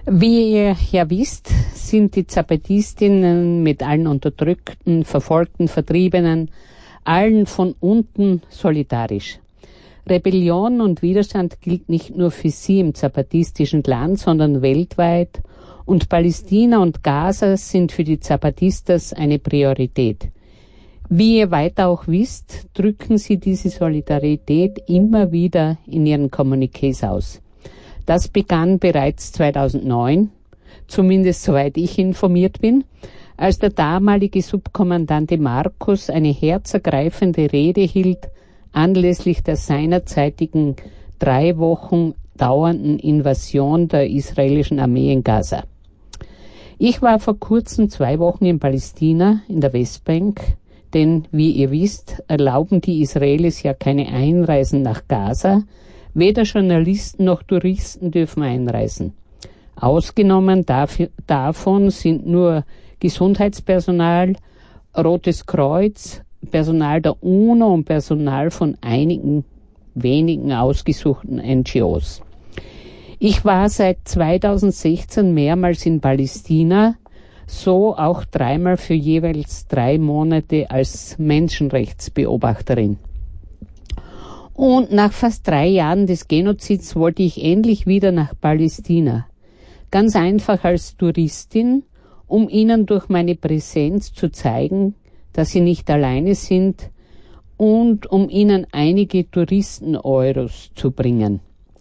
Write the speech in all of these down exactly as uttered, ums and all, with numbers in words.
Wie ihr ja wisst, sind die Zapatistinnen mit allen Unterdrückten, Verfolgten, Vertriebenen, allen von unten solidarisch. Rebellion und Widerstand gilt nicht nur für sie im zapatistischen Land, sondern weltweit, und Palästina und Gaza sind für die Zapatistas eine Priorität. Wie ihr weiter auch wisst, drücken sie diese Solidarität immer wieder in ihren Kommuniqués aus. Das begann bereits zweitausendneun, zumindest soweit ich informiert bin, als der damalige Subkommandante Markus eine herzergreifende Rede hielt anlässlich der seinerzeitigen drei Wochen dauernden Invasion der israelischen Armee in Gaza. Ich war vor kurzem zwei Wochen in Palästina, in der Westbank, denn, wie ihr wisst, erlauben die Israelis ja keine Einreisen nach Gaza. Weder Journalisten noch Touristen dürfen einreisen. Ausgenommen dafür, davon sind nur Gesundheitspersonal, Rotes Kreuz, Personal der UNO und Personal von einigen wenigen ausgesuchten N G Os. Ich war seit zweitausendsechzehn mehrmals in Palästina, so auch dreimal für jeweils drei Monate als Menschenrechtsbeobachterin. Und nach fast drei Jahren des Genozids wollte ich endlich wieder nach Palästina. Ganz einfach als Touristin, um ihnen durch meine Präsenz zu zeigen, dass sie nicht alleine sind und um ihnen einige Touristen-Euros zu bringen.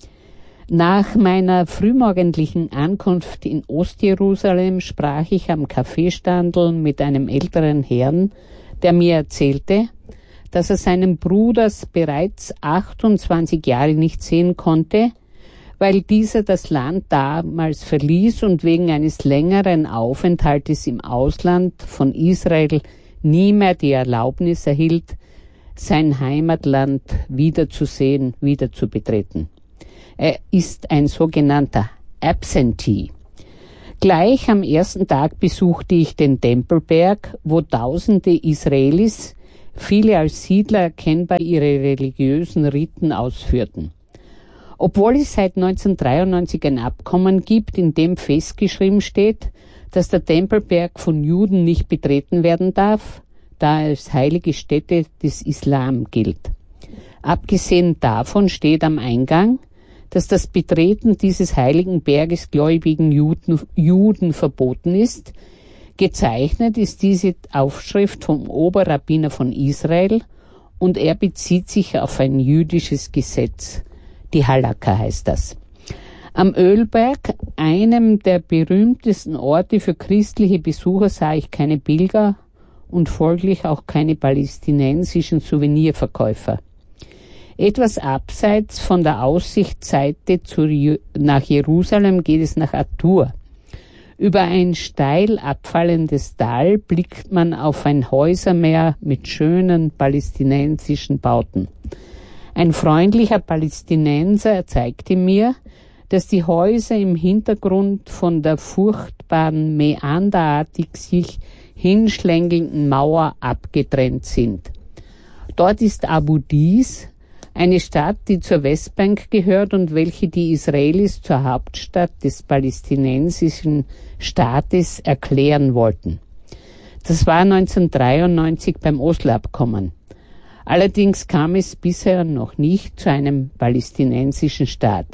Nach meiner frühmorgendlichen Ankunft in Ostjerusalem sprach ich am Kaffeestandl mit einem älteren Herrn, der mir erzählte, dass er seinen Bruder bereits achtundzwanzig Jahre nicht sehen konnte, weil dieser das Land damals verließ und wegen eines längeren Aufenthaltes im Ausland von Israel nie mehr die Erlaubnis erhielt, sein Heimatland wiederzusehen, wieder zu betreten. Er ist ein sogenannter Absentee. Gleich am ersten Tag besuchte ich den Tempelberg, wo tausende Israelis, viele als Siedler erkennbar, ihre religiösen Riten ausführten. Obwohl es seit neunzehnhundertdreiundneunzig ein Abkommen gibt, in dem festgeschrieben steht, dass der Tempelberg von Juden nicht betreten werden darf, da er als heilige Stätte des Islam gilt. Abgesehen davon steht am Eingang, dass das Betreten dieses heiligen Berges gläubigen Juden, Juden verboten ist. Gezeichnet ist diese Aufschrift vom Oberrabbiner von Israel und er bezieht sich auf ein jüdisches Gesetz. Die Halakha heißt das. Am Ölberg, einem der berühmtesten Orte für christliche Besucher, sah ich keine Pilger und folglich auch keine palästinensischen Souvenirverkäufer. Etwas abseits von der Aussichtsseite zu, nach Jerusalem geht es nach At-Tur. Über ein steil abfallendes Tal blickt man auf ein Häusermeer mit schönen palästinensischen Bauten. Ein freundlicher Palästinenser zeigte mir, dass die Häuser im Hintergrund von der furchtbaren meanderartig sich hinschlängelnden Mauer abgetrennt sind. Dort ist Abu Dis, eine Stadt, die zur Westbank gehört und welche die Israelis zur Hauptstadt des palästinensischen Staates erklären wollten. Das war neunzehnhundertdreiundneunzig beim Oslo-Abkommen. Allerdings kam es bisher noch nicht zu einem palästinensischen Staat.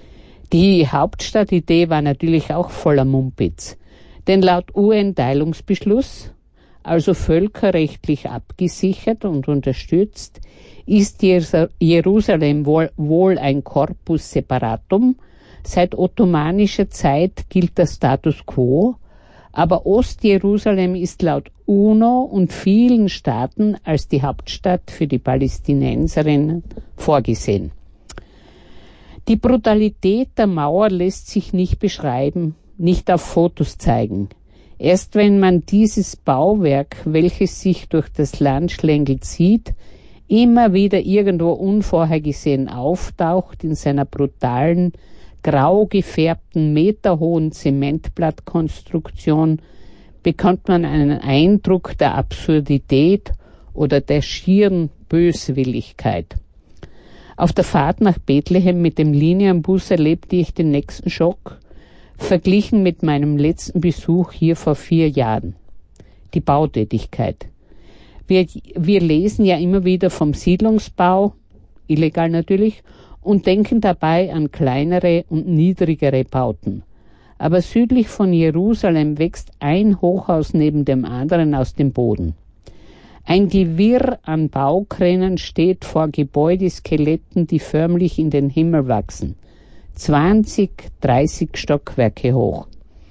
Die Hauptstadtidee war natürlich auch voller Mumpitz, denn laut U N-Teilungsbeschluss, also völkerrechtlich abgesichert und unterstützt, ist Jerusalem wohl, wohl ein Corpus separatum. Seit ottomanischer Zeit gilt der Status quo, aber Ostjerusalem ist laut UNO und vielen Staaten als die Hauptstadt für die Palästinenserinnen vorgesehen. Die Brutalität der Mauer lässt sich nicht beschreiben, nicht auf Fotos zeigen. Erst wenn man dieses Bauwerk, welches sich durch das Land schlängelt, sieht, immer wieder irgendwo unvorhergesehen auftaucht in seiner brutalen, grau gefärbten, meterhohen Zementblattkonstruktion, bekommt man einen Eindruck der Absurdität oder der schieren Böswilligkeit. Auf der Fahrt nach Bethlehem mit dem Linienbus erlebte ich den nächsten Schock. verglichen mit meinem letzten Besuch hier vor vier Jahren. Die Bautätigkeit. Wir, wir lesen ja immer wieder vom Siedlungsbau, illegal natürlich, und denken dabei an kleinere und niedrigere Bauten. Aber südlich von Jerusalem wächst ein Hochhaus neben dem anderen aus dem Boden. Ein Gewirr an Baukränen steht vor Gebäudeskeletten, die förmlich in den Himmel wachsen. zwanzig, dreißig Stockwerke hoch.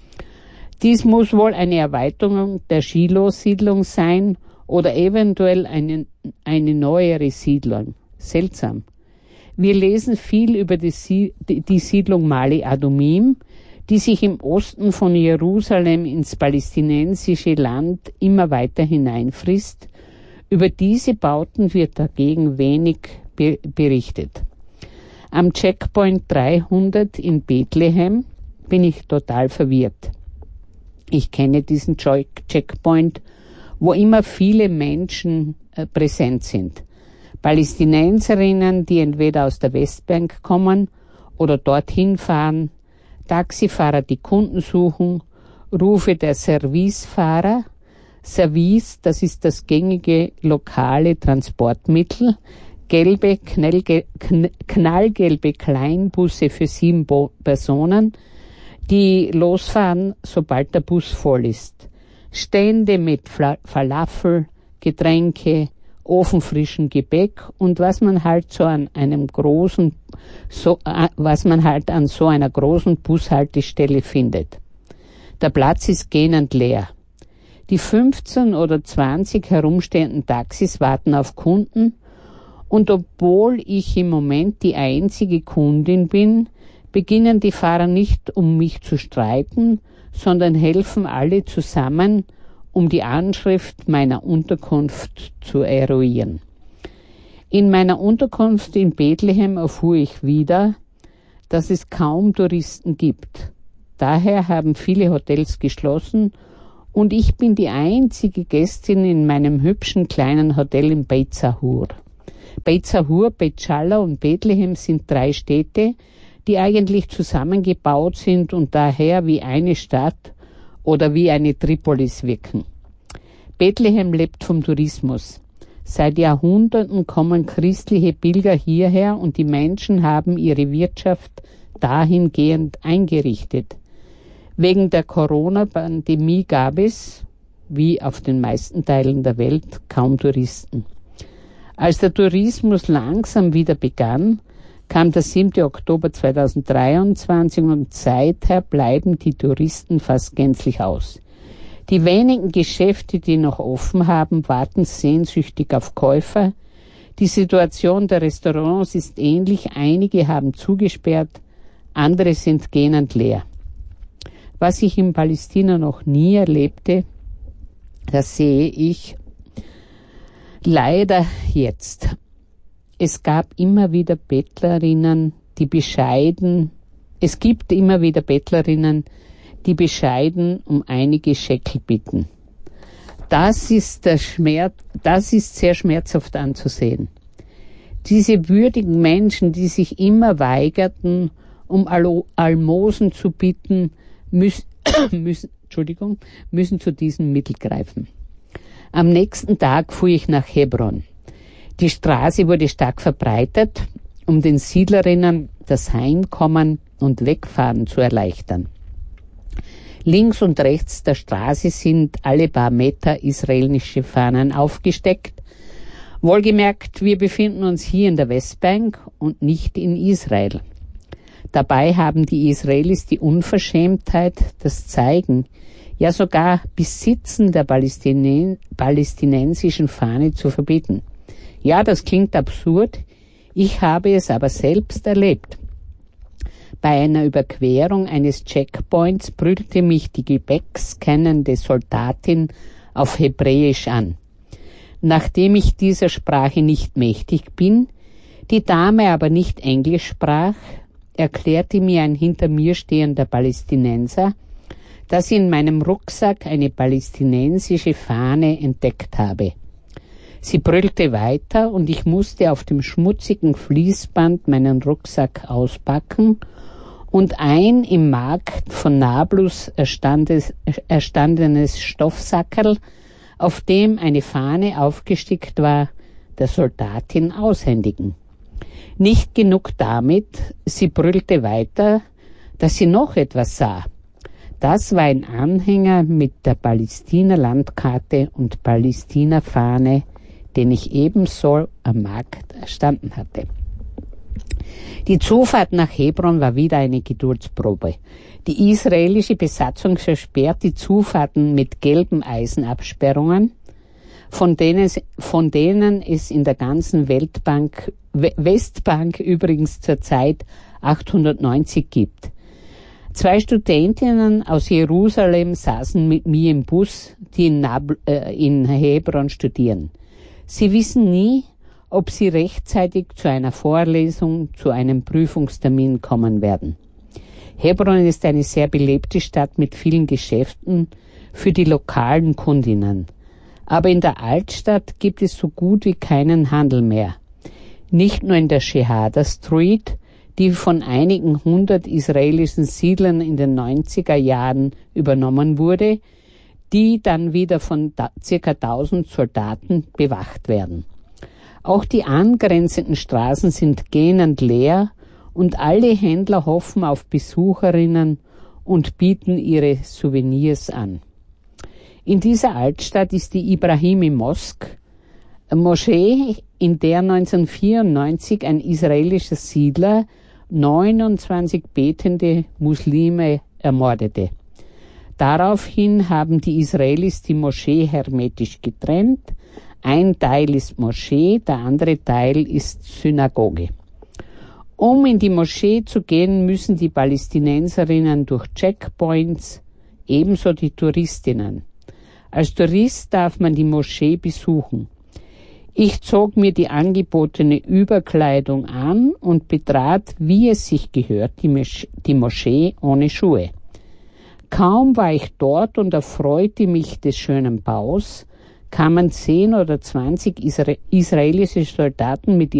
Dies muss wohl eine Erweiterung der Shiloh-Siedlung sein oder eventuell eine, eine neuere Siedlung. Seltsam. Wir lesen viel über die, Sie- die Siedlung Ma'ale Adumim, die sich im Osten von Jerusalem ins palästinensische Land immer weiter hineinfrisst. Über diese Bauten wird dagegen wenig be- berichtet. Am Checkpoint dreihundert in Bethlehem bin ich total verwirrt. Ich kenne diesen Checkpoint, wo immer viele Menschen äh, präsent sind. Palästinenserinnen, die entweder aus der Westbank kommen oder dorthin fahren, Taxifahrer, die Kunden suchen, Rufe der Servicefahrer. Service, das ist das gängige lokale Transportmittel, gelbe, knallge, kn, knallgelbe Kleinbusse für sieben Bo- Personen, die losfahren, sobald der Bus voll ist. Stände mit Fla- Falafel, Getränke, ofenfrischen Gebäck und was man halt so an einem großen, so, äh, was man halt an so einer großen Bushaltestelle findet. Der Platz ist gähnend leer. Die fünfzehn oder zwanzig herumstehenden Taxis warten auf Kunden und obwohl ich im Moment die einzige Kundin bin, beginnen die Fahrer nicht um mich zu streiten, sondern helfen alle zusammen, um die Anschrift meiner Unterkunft zu eruieren. In meiner Unterkunft in Bethlehem erfuhr ich wieder, dass es kaum Touristen gibt. Daher haben viele Hotels geschlossen und ich bin die einzige Gästin in meinem hübschen kleinen Hotel in Beit Zahur. Beit Zahur, Beit Schalla und Bethlehem sind drei Städte, die eigentlich zusammengebaut sind und daher wie eine Stadt oder wie eine Tripolis wirken. Bethlehem lebt vom Tourismus. Seit Jahrhunderten kommen christliche Pilger hierher und die Menschen haben ihre Wirtschaft dahingehend eingerichtet. Wegen der Corona-Pandemie gab es, wie auf den meisten Teilen der Welt, kaum Touristen. Als der Tourismus langsam wieder begann, kam der siebte Oktober zweitausenddreiundzwanzig und seither bleiben die Touristen fast gänzlich aus. Die wenigen Geschäfte, die noch offen haben, warten sehnsüchtig auf Käufer. Die Situation der Restaurants ist ähnlich. Einige haben zugesperrt, andere sind gähnend leer. Was ich in Palästina noch nie erlebte, das sehe ich leider jetzt. Es gab immer wieder Bettlerinnen, die bescheiden, es gibt immer wieder Bettlerinnen, die bescheiden um einige Schekel bitten. Das ist der Schmerz, das ist sehr schmerzhaft anzusehen. Diese würdigen Menschen, die sich immer weigerten, um Almosen zu bitten, müssen, müssen, Entschuldigung, müssen zu diesem Mittel greifen. Am nächsten Tag fuhr ich nach Hebron. Die Straße wurde stark verbreitert, um den Siedlerinnen das Heimkommen und Wegfahren zu erleichtern. Links und rechts der Straße sind alle paar Meter israelische Fahnen aufgesteckt. Wohlgemerkt, wir befinden uns hier in der Westbank und nicht in Israel. Dabei haben die Israelis die Unverschämtheit, das Zeigen, ja sogar Besitzen der Palästinen- palästinensischen Fahne zu verbieten. Ja, das klingt absurd, ich habe es aber selbst erlebt. Bei einer Überquerung eines Checkpoints brüllte mich die gebäckskennende Soldatin auf Hebräisch an. Nachdem ich dieser Sprache nicht mächtig bin, die Dame aber nicht Englisch sprach, erklärte mir ein hinter mir stehender Palästinenser, dass ich in meinem Rucksack eine palästinensische Fahne entdeckt habe. Sie brüllte weiter und ich musste auf dem schmutzigen Fließband meinen Rucksack auspacken und ein im Markt von Nablus erstandes, erstandenes Stoffsackerl, auf dem eine Fahne aufgestickt war, der Soldatin aushändigen. Nicht genug damit, sie brüllte weiter, dass sie noch etwas sah. Das war ein Anhänger mit der Palästina-Landkarte und Palästina-Fahne, den ich ebenso am Markt erstanden hatte. Die Zufahrt nach Hebron war wieder eine Geduldsprobe. Die israelische Besatzung versperrt die Zufahrten mit gelben Eisenabsperrungen, von denen, von denen es in der ganzen Weltbank, Westbank übrigens zurzeit achthundertneunzig gibt. Zwei Studentinnen aus Jerusalem saßen mit mir im Bus, die in, Nabl- äh, in Hebron studieren. Sie wissen nie, ob sie rechtzeitig zu einer Vorlesung, zu einem Prüfungstermin kommen werden. Hebron ist eine sehr belebte Stadt mit vielen Geschäften für die lokalen Kundinnen. Aber in der Altstadt gibt es so gut wie keinen Handel mehr. Nicht nur in der Shehada Street, die von einigen hundert israelischen Siedlern in den neunziger Jahren übernommen wurde, die dann wieder von da, circa tausend Soldaten bewacht werden. Auch die angrenzenden Straßen sind gähnend leer und alle Händler hoffen auf Besucherinnen und bieten ihre Souvenirs an. In dieser Altstadt ist die Ibrahimi Mosque, Moschee, in der neunzehnhundertvierundneunzig ein israelischer Siedler neunundzwanzig betende Muslime ermordete. Daraufhin haben die Israelis die Moschee hermetisch getrennt. Ein Teil ist Moschee, der andere Teil ist Synagoge. Um in die Moschee zu gehen, müssen die Palästinenserinnen durch Checkpoints, ebenso die Touristinnen. Als Tourist darf man die Moschee besuchen. Ich zog mir die angebotene Überkleidung an und betrat, wie es sich gehört, die, Mosch- die Moschee ohne Schuhe. Kaum war ich dort und erfreute mich des schönen Baus, kamen zehn oder zwanzig Isra- israelische Soldaten mit